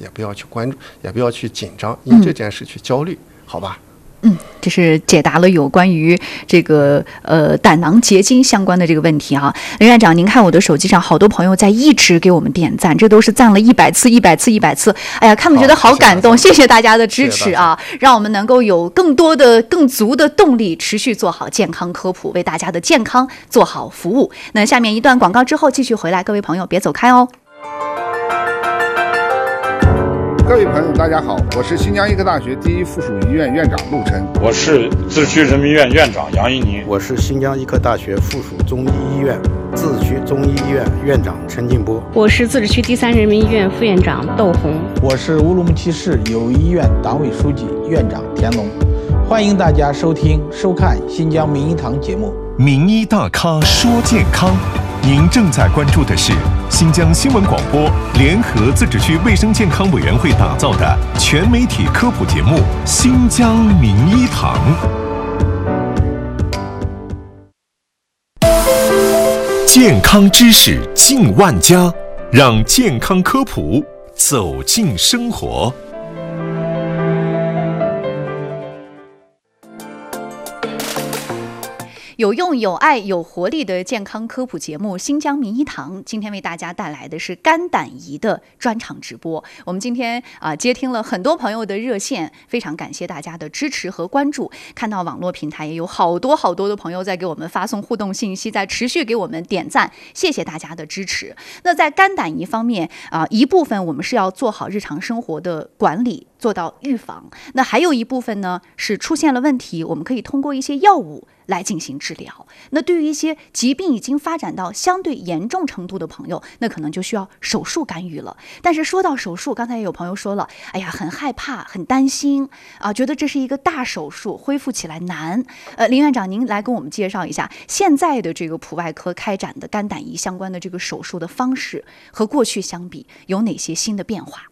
也不要去关注，也不要去紧张，因为这件事去焦虑，好吧？ 这是解答了有关于这个胆囊结晶相关的这个问题啊。林院长，您看我的手机上好多朋友在一直给我们点赞，这都是赞了100次、100次、100次。哎呀，看了觉得好感动，谢谢大家的支持啊，让我们能够有更多的、更足的动力，持续做好健康科普，为大家的健康做好服务。那下面一段广告之后继续回来，各位朋友别走开哦。 各位朋友大家好，我是新疆医科大学第一附属医院院长陆琛。 我是自治区人民医院院长杨一宁。 我是新疆医科大学附属中医医院自治区中医医院院长陈进波。 我是自治区第3人民医院副院长窦红。 我是乌鲁木齐市友谊医院党委书记院长田龙。欢迎大家收看新疆名医堂节目。 名医大咖说健康，您正在关注的是新疆新闻广播联合自治区卫生健康委员会打造的全媒体科普节目《新疆名医堂》。健康知识进万家，让健康科普走进生活。 有用、有爱、有活力的健康科普节目《新疆名医堂》，今天为大家带来的是肝胆胰的专场直播。我们今天接听了很多朋友的热线，非常感谢大家的支持和关注。看到网络平台也有好多的朋友在给我们发送互动信息，在持续给我们点赞，谢谢大家的支持。那在肝胆胰方面一部分我们是要做好日常生活的管理，做到预防。那还有一部分呢是出现了问题，我们可以通过一些药物来进行治疗。那对于一些疾病已经发展到相对严重程度的朋友，那可能就需要手术干预了。但是说到手术，刚才也有朋友说了，哎呀，很害怕，很担心觉得这是一个大手术，恢复起来难。林院长，您来跟我们介绍一下现在的这个普外科开展的肝胆胰相关的这个手术的方式和过去相比有哪些新的变化？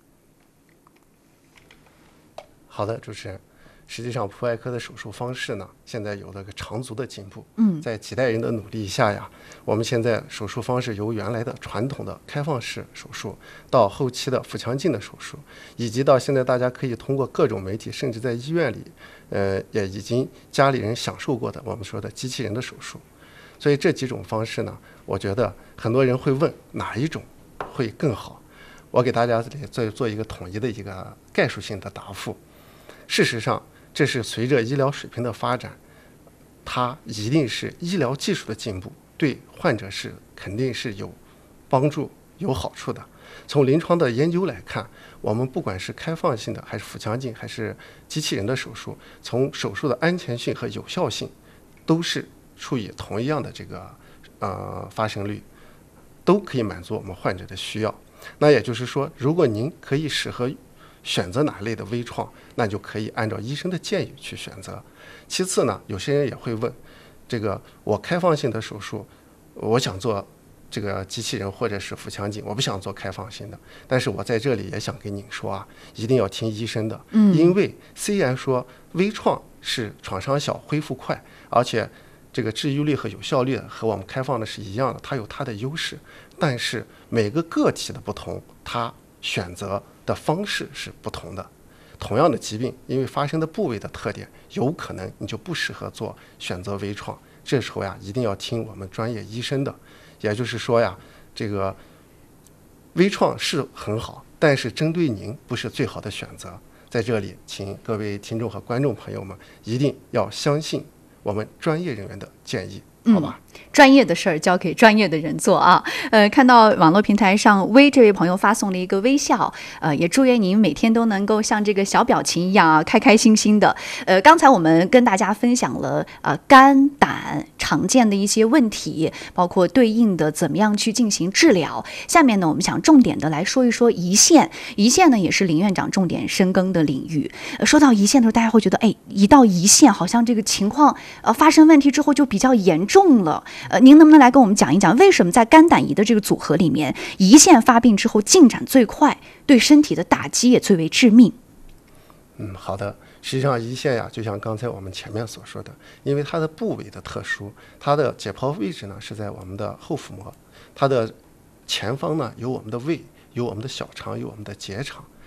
好的，主持人。实际上，普外科的手术方式呢，现在有了个长足的进步。在几代人的努力下呀，我们现在手术方式由原来的传统的开放式手术，到后期的腹腔镜的手术，以及到现在大家可以通过各种媒体，甚至在医院里，也已经家里人享受过的我们说的机器人的手术。所以这几种方式呢，我觉得很多人会问哪一种会更好。我给大家做一个统一的一个概述性的答复。事实上，这是随着医疗水平的发展，它一定是医疗技术的进步，对患者是肯定是有帮助、有好处的。从临床的研究来看，我们不管是开放性的，还是腹腔镜，还是机器人的手术，从手术的安全性和有效性，都是处于同样的这个发生率，都可以满足我们患者的需要。那也就是说，如果您可以适合选择哪类的微创，那就可以按照医生的建议去选择。其次呢，有些人也会问，这个我开放性的手术，我想做这个机器人或者是腹腔镜，我不想做开放性的。但是我在这里也想跟您说一定要听医生的。因为虽然说微创是创伤小、恢复快，而且这个治愈率和有效率和我们开放的是一样的，它有它的优势。但是每个个体的不同，它选择的方式是不同的。同样的疾病，因为发生的部位的特点，有可能你就不适合做选择微创。这时候一定要听我们专业医生的。也就是说这个微创是很好，但是针对您不是最好的选择。在这里，请各位听众和观众朋友们一定要相信我们专业人员的建议。好吧， 专业的事儿交给专业的人做啊。看到网络平台上微这位朋友发送了一个微笑，也祝愿您每天都能够像这个小表情一样开开心心的。刚才我们跟大家分享了肝胆常见的一些问题，包括对应的怎么样去进行治疗。下面呢，我们想重点的来说一说胰腺。胰腺呢，也是林院长重点深耕的领域。说到胰腺的时候，大家会觉得，一到胰腺好像这个情况发生问题之后就比较严重了。您能不能来跟我们讲一讲，为什么在肝胆胰的这个组合里面，胰腺发病之后进展最快，对身体的打击也最为致命？ 好的。实际上胰腺就像刚才我们前面所说的，因为它的部位的特殊，它的解剖位置呢是在我们的后腹膜，它的前方呢有我们的胃，有我们的小肠，有我们的结肠，